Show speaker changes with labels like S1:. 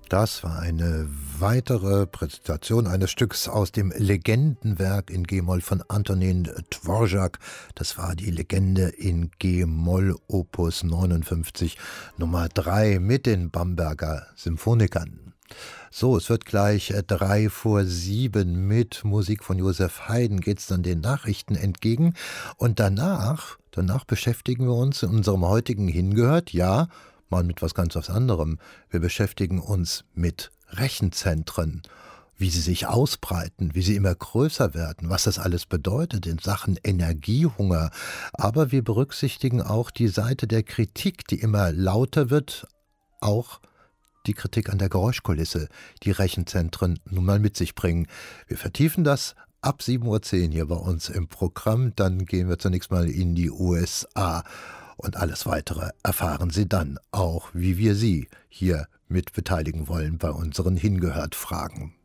S1: Das war eine weitere Präsentation eines Stücks aus dem Legendenwerk in G-Moll von Antonin Dvorak. Das war die Legende in G-Moll Opus 59 Nummer 3 mit den Bamberger Symphonikern. So, es wird gleich 6:03 mit Musik von Josef Haydn, geht's dann den Nachrichten entgegen. Und danach beschäftigen wir uns in unserem heutigen Hingehört, ja, mal mit was anderem. Wir beschäftigen uns mit Rechenzentren, wie sie sich ausbreiten, wie sie immer größer werden, was das alles bedeutet in Sachen Energiehunger. Aber wir berücksichtigen auch die Seite der Kritik, die immer lauter wird, auch die Kritik an der Geräuschkulisse, die Rechenzentren nun mal mit sich bringen. Wir vertiefen das ab 7:10 Uhr hier bei uns im Programm. Dann gehen wir zunächst mal in die USA. Und alles Weitere erfahren Sie dann auch, wie wir Sie hier mit beteiligen wollen bei unseren Hingehört-Fragen.